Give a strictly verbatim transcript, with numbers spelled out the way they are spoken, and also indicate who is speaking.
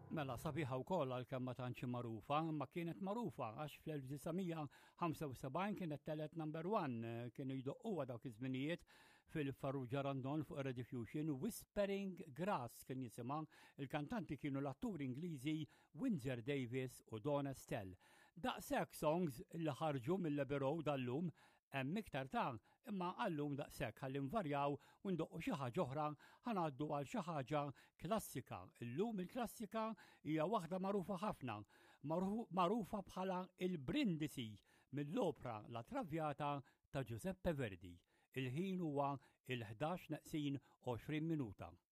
Speaker 1: Mela sabiħa wkoll għalkemm ma tantx magħrufa, ma kienet magħrufa għax fl-1975 kienet telet number one kienu jdoqquha dawk iż-żminijiet fil-Farrugia Randon fuq Rediffusion u Whispering Grass kien jisimha, il-kantanti kienu l-atturi Ingliżi Windsor Davis u Donna Stell. Daqshekk songs li ħarġu mill-Abbey dal-lum hemm iktar ta' imma għallum daqshekk ħalli nvarjaw u ndoqqu xi ħaġa oħra ħanaddu għal xi ħaġa klassika. Illum il-klassika hija waħda magħrufa ħafna, magħrufa bħala il-Brindisi mill-opra La Traviata ta' Giuseppe Verdi. Il-ħin huwa il-ħdax naqsin għoxrin minuta.